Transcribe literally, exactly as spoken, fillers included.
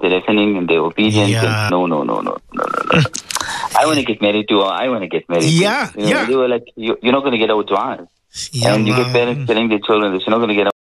they're listening and they're obedient. Yeah. And no, no, no, no, no, no, no. I want to get married too. I want to get married. Yeah, too. You know, yeah. They were like, you, you're not going to get out once. Yeah, And you get Allah. parents telling their children this, you're not going to get